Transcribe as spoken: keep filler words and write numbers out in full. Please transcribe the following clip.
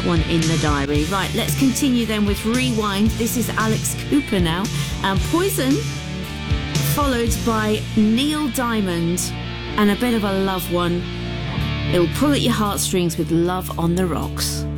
that one in the diary. Right, let's continue then with Rewind. This is Alex Cooper now. And Poison, followed by Neil Diamond and a bit of a love one. It'll pull at your heartstrings with Love on the Rocks.